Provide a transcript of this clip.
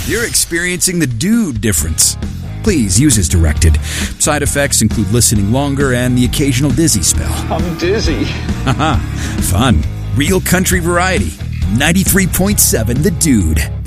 You're experiencing the dude difference. Please use as directed. Side effects include listening longer and the occasional dizzy spell. I'm dizzy. Haha, fun. Real country variety. 93.7 The Dude.